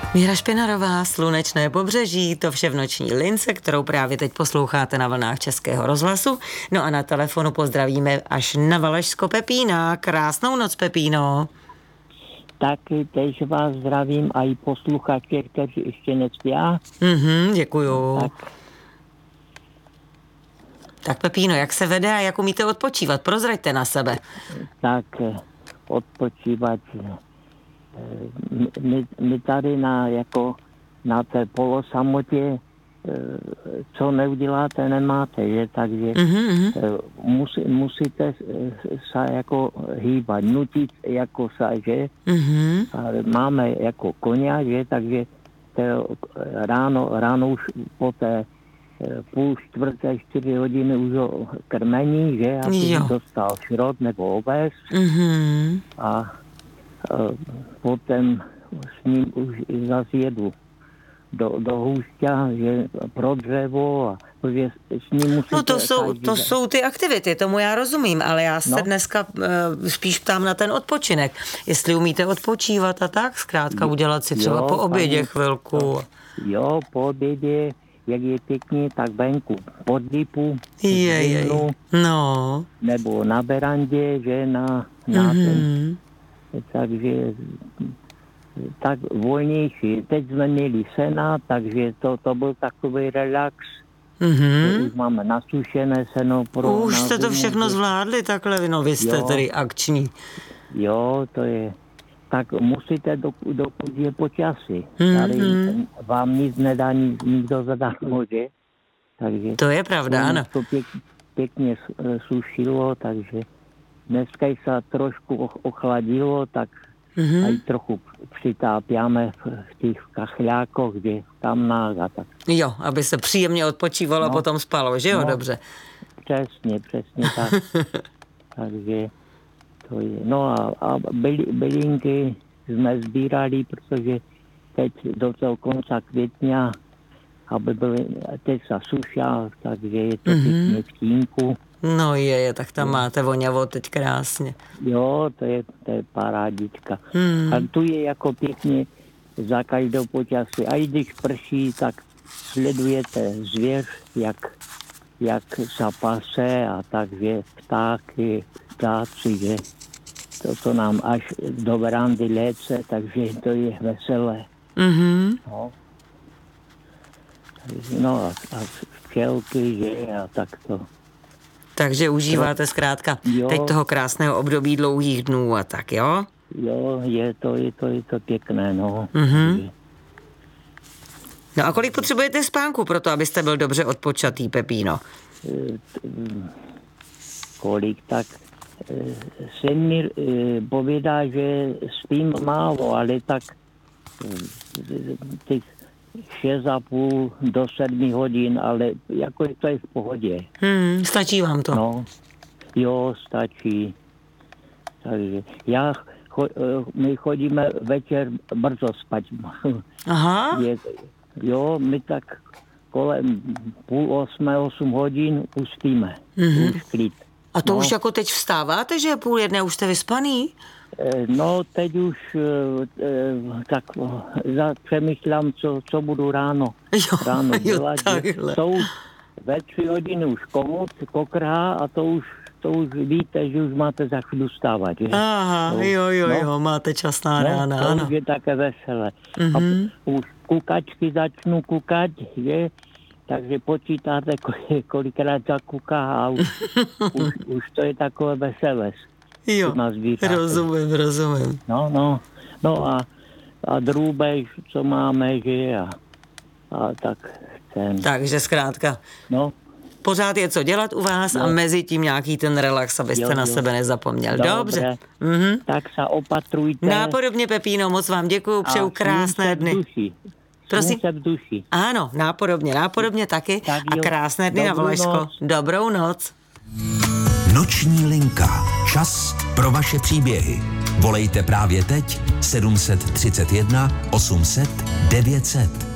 Míra Špinarová, Slunečné pobřeží, to vše v noční lince, kterou právě teď posloucháte na vlnách Českého rozhlasu. No a na telefonu pozdravíme až na Valašsko Pepína. Krásnou noc, Pepíno. Taky tež vás zdravím a i posluchače, kteří ještě nespí. Děkuju. Tak Pepíno, jak se vede a jak umíte odpočívat? Prozraďte na sebe. Tak odpočívat. My tady na té polosamotě, co neuděláte, nemáte, že? Takže musíte se jako hýbat, nutit jako se, že? Máme jako koně, že? Takže ráno už po té 3:30, 4 hodiny už ho krmení, že? Aby dostal šrot nebo oves. A potom s ním už zase jedu do hůšťa, že pro dřevo a že s ním musíte... No to jsou ty aktivity, tomu já rozumím, ale já se dneska spíš ptám na ten odpočinek. Jestli umíte odpočívat a tak, zkrátka udělat si třeba po obědě chvilku. Jo, po obědě, jak je pěkně, tak venku pod lipu, nebo na berandě, že na ten... Takže tak volnější. Teď jsme měli sena, takže to byl takový relax. Už máme nasušené seno. Už jste to všechno zvládli takhle, no vy jste tedy akční. Jo, to je. Tak musíte, dokud je počasí. Tady vám nic nedá nikdo zadarmo, že? Takže to je pravda, ano. To pěkně sušilo, takže dneska se trošku ochladilo, tak aj trochu přitápěme v těch kachlákoch, kde tam nága. Tak. Jo, aby se příjemně odpočívalo a potom spalo, že jo, dobře. Přesně tak. Takže to je. No a bylinky jsme sbírali, protože teď do toho konce května, aby byly, teď se sušá, takže je to pěkně v tínku. No tak tam máte voňavo teď krásně. Jo, to je parádička. A tu je jako pěkně za každou počasí. A i když prší, tak sledujete zvěř, jak se pase a takže ptáci, že to nám až do verandy léce, takže to je veselé. No a včelky, že a tak to. Takže užíváte zkrátka teď toho krásného období dlouhých dnů a tak, jo? Jo, je to pěkné, no. No a kolik potřebujete spánku pro to, abyste byl dobře odpočatý, Pepíno? Kolik, tak sen mi povědá, že spím málo, ale tak těch 6,5 do 7 hodin, ale jako to je v pohodě. Stačí vám to? No, jo, stačí. Takže my chodíme večer brzo spať. Aha. My tak kolem 7:30, 8 hodin už spíme. Už klid. A to už jako teď vstáváte, že je 12:30, už jste vyspaný? No, teď už tak přemýšlám, co budu ráno dělat. Jsou ve 3 hodiny už komod, kokrá a to už víte, že už máte za chvíli stávat. Že? Aha, jo, máte čas na rána, to ano. už je také veselé. A už kukačky začnu kukat, že? Takže počítáte, kolikrát zakuká a už to je takové veselé. Jo, rozumím. No a drůbež, co máme, že a tak chcem. Takže zkrátka. No. Pořád je co dělat u vás a mezi tím nějaký ten relax, abyste na sebe nezapomněl. Dobře. Tak se opatrujte. Nápodobně, Pepíno, moc vám děkuju, přeju krásné dny. Prosím? V duši. Ano, nápodobně taky a krásné dny na Valašsko. Dobrou noc. Noční linka. Čas pro vaše příběhy. Volejte právě teď 731 800 900.